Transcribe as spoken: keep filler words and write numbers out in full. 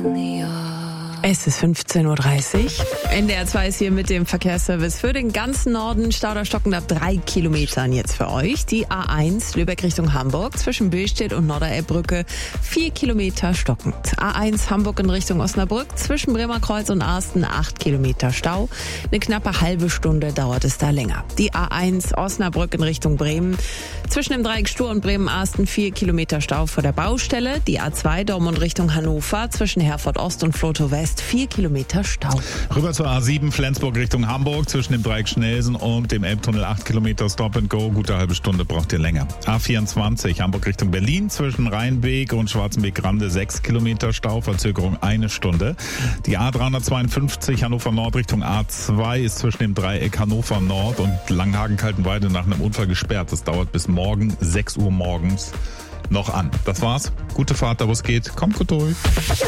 Es ist fünfzehn Uhr dreißig. N D R zwei ist hier mit dem Verkehrsservice für den ganzen Norden. Stau oder stockend ab drei Kilometern jetzt für euch. Die A eins Lübeck Richtung Hamburg zwischen Billstedt und Norderelbbrücke vier Kilometer stockend. A eins Hamburg in Richtung Osnabrück zwischen Bremerkreuz und Arsten acht Kilometer Stau. Eine knappe halbe Stunde dauert es da länger. Die A eins Osnabrück in Richtung Bremen zwischen dem Dreieck Stur und Bremen-Arsten vier Kilometer Stau vor der Baustelle. Die A zwei Dortmund Richtung Hannover zwischen Herford Ost und Flotow West vier Kilometer Stau. Rüber zur A sieben Flensburg Richtung Hamburg zwischen dem Dreieck Schnelsen und dem Elbtunnel acht Kilometer Stop and Go. Gute halbe Stunde braucht ihr länger. A vierundzwanzig Hamburg Richtung Berlin zwischen Rheinbeek und Schwarzenbeek-Rande sechs Kilometer Stau, Verzögerung eine Stunde. Die A dreihundertzweiundfünfzig Hannover Nord Richtung A zwei ist zwischen dem Dreieck Hannover Nord und Langenhagen-Kaltenweide nach einem Unfall gesperrt. Das dauert bis morgen sechs Uhr morgens noch an. Das war's. Gute Fahrt, da wo es geht. Kommt gut durch.